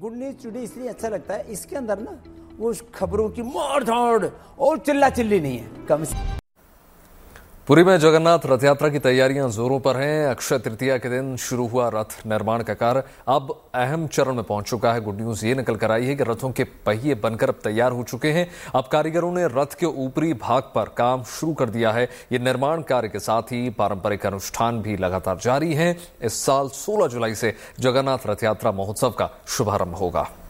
Good news today इसलिए अच्छा लगता है, इसके अंदर ना वो खबरों की मार धाड़ और चिल्ला चिल्ली नहीं है। कम से पुरी में जगन्नाथ रथ यात्रा की तैयारियां जोरों पर हैं। अक्षय तृतीया के दिन शुरू हुआ रथ निर्माण का कार्य अब अहम चरण में पहुंच चुका है। गुड न्यूज ये निकल कर आई है कि रथों के पहिए बनकर अब तैयार हो चुके हैं। अब कारीगरों ने रथ के ऊपरी भाग पर काम शुरू कर दिया है। ये निर्माण कार्य के साथ ही पारंपरिक अनुष्ठान भी लगातार जारी हैं। इस साल 16 जुलाई से जगन्नाथ रथ यात्रा महोत्सव का शुभारंभ होगा।